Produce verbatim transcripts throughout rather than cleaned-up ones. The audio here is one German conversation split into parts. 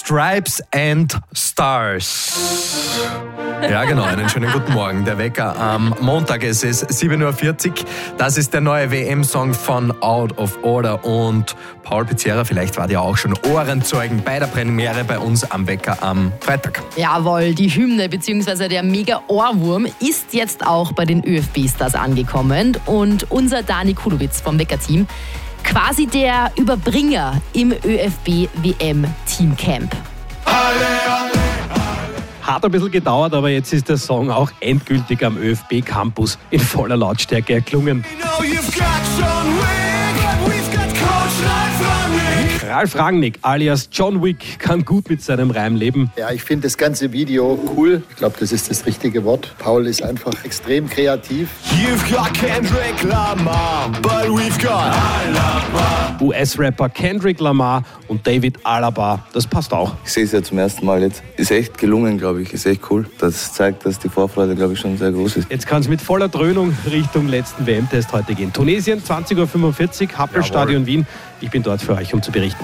Stripes and Stars. Ja, genau, einen schönen guten Morgen. Der Wecker am Montag, es ist sieben Uhr vierzig. Das ist der neue W M-Song von Out of Order. Und Paul Pizzerra, vielleicht war der auch schon Ohrenzeugen bei der Premiere bei uns am Wecker am Freitag. Jawohl, die Hymne bzw. der Mega-Ohrwurm ist jetzt auch bei den ÖFB-Stars angekommen. Und unser Dani Kulowitz vom Wecker-Team, quasi der Überbringer im ÖFB-W M-Teamcamp. Hat ein bisschen gedauert, aber jetzt ist der Song auch endgültig am ÖFB-Campus in voller Lautstärke erklungen. Ralf Rangnick alias John Wick kann gut mit seinem Reim leben. Ja, ich finde das ganze Video cool. Ich glaube, das ist das richtige Wort. Paul ist einfach extrem kreativ. You've got Kendrick Lamar, but we've got Alaba. U S-Rapper Kendrick Lamar und David Alaba, das passt auch. Ich sehe es ja zum ersten Mal jetzt. Ist echt gelungen, glaube ich. Ist echt cool. Das zeigt, dass die Vorfreude, glaube ich, schon sehr groß ist. Jetzt kann es mit voller Dröhnung Richtung letzten W M-Test heute gehen. Tunesien, zwanzig Uhr fünfundvierzig, Happelstadion Wien. Ich bin dort für euch, um zu berichten.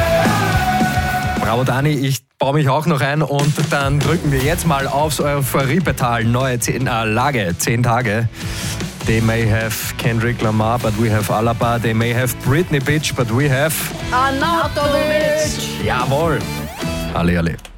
Bravo Dani, ich baue mich auch noch ein und dann drücken wir jetzt mal aufs Euphoriepedal. Neue zehn, äh, Lage, zehn Tage. They may have Kendrick Lamar, but we have Alaba. They may have Britney Bitch, but we have Arnautovic. Jawohl. Alle, alle.